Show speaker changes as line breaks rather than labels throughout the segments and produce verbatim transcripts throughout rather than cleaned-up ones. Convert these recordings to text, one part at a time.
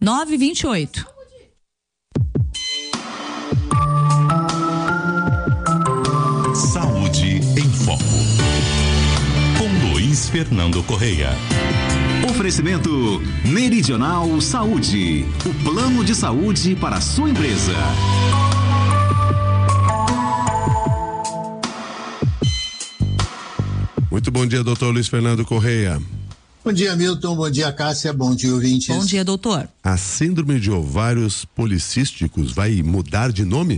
nove vinte e oito.
Saúde em Foco, com Luiz Fernando Correia.
Oferecimento Meridional Saúde, o plano de saúde para a sua empresa.
Muito bom dia, doutor Luiz Fernando Correia.
Bom dia, Milton. Bom dia, Cássia. Bom dia, ouvintes.
Bom dia, doutor.
A síndrome de ovários policísticos vai mudar de nome?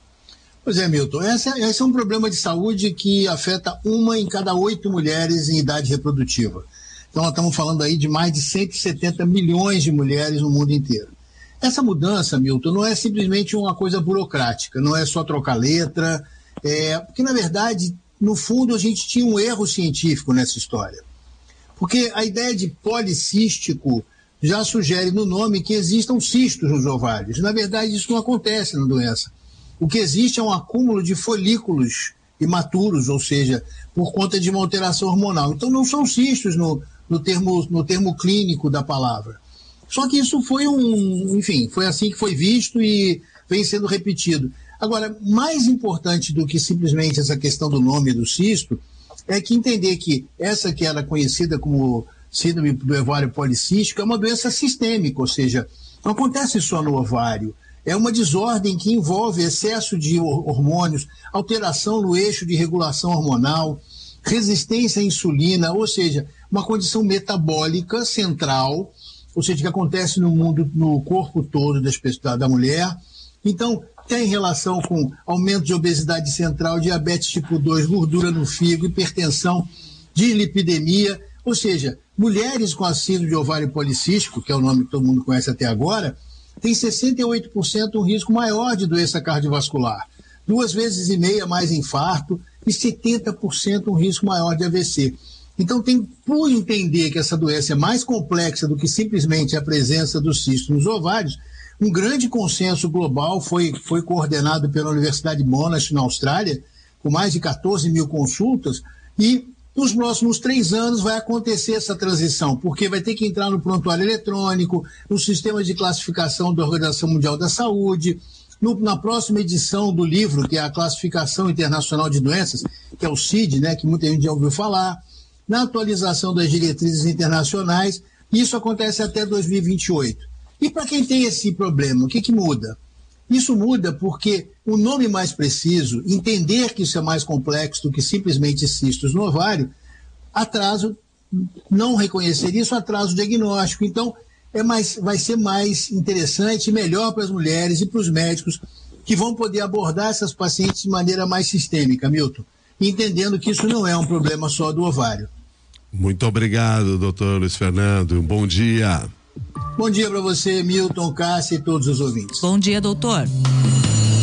Pois é, Milton. Essa, esse é um problema de saúde que afeta uma em cada oito mulheres em idade reprodutiva. Então, nós estamos falando aí de mais de cento e setenta milhões de mulheres no mundo inteiro. Essa mudança, Milton, não é simplesmente uma coisa burocrática, não é só trocar letra, é, porque, na verdade, no fundo, a gente tinha um erro científico nessa história. Porque a ideia de policístico já sugere no nome que existam cistos nos ovários. Na verdade, isso não acontece na doença. O que existe é um acúmulo de folículos imaturos, ou seja, por conta de uma alteração hormonal. Então, não são cistos no, no, termo, no termo clínico da palavra. Só que isso foi um, enfim, foi assim que foi visto e vem sendo repetido. Agora, mais importante do que simplesmente essa questão do nome do cisto, é que entender que essa que era conhecida como síndrome do ovário policístico é uma doença sistêmica, ou seja, não acontece só no ovário, é uma desordem que envolve excesso de hormônios, alteração no eixo de regulação hormonal, resistência à insulina, ou seja, uma condição metabólica central, ou seja, que acontece no mundo, no corpo todo da, da mulher. Então, tem relação com aumento de obesidade central, diabetes tipo dois, gordura no fígado, hipertensão, dislipidemia, ou seja, mulheres com a síndrome de ovário policístico, que é o nome que todo mundo conhece até agora, tem sessenta e oito por cento um risco maior de doença cardiovascular, duas vezes e meia mais infarto e setenta por cento um risco maior de A V C. Então, tem, por entender que essa doença é mais complexa do que simplesmente a presença do cisto nos ovários, um grande consenso global foi, foi coordenado pela Universidade de Monash, na Austrália, com mais de quatorze mil consultas, e nos próximos três anos vai acontecer essa transição, porque vai ter que entrar no prontuário eletrônico, no sistema de classificação da Organização Mundial da Saúde, no, na próxima edição do livro, que é a Classificação Internacional de Doenças, que é o C I D, né, que muita gente já ouviu falar, na atualização das diretrizes internacionais. Isso acontece até dois mil e vinte e oito. E para quem tem esse problema, o que, que muda? Isso muda porque o nome mais preciso, entender que isso é mais complexo do que simplesmente cistos no ovário, atraso, não reconhecer isso, atrasa o diagnóstico. Então, é mais, vai ser mais interessante e melhor para as mulheres e para os médicos que vão poder abordar essas pacientes de maneira mais sistêmica, Milton, entendendo que isso não é um problema só do ovário.
Muito obrigado, doutor Luiz Fernando. Um bom dia.
Bom dia para você, Milton, Cássia e todos os ouvintes.
Bom dia, doutor.